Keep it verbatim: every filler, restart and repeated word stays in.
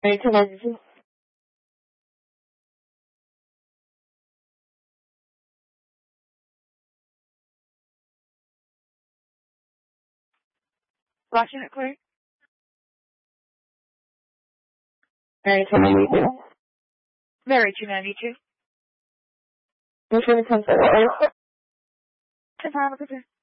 Area two ninety-two. Watching it clear. Area two ninety-two. Mary two ninety-two. Which one comes out? Ten pound,